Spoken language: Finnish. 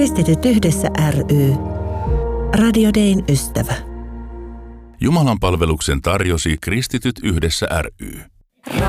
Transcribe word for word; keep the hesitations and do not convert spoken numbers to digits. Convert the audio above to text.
Kristityt yhdessä ry. Radio Dayn ystävä. Jumalanpalveluksen tarjosi Kristityt yhdessä ry.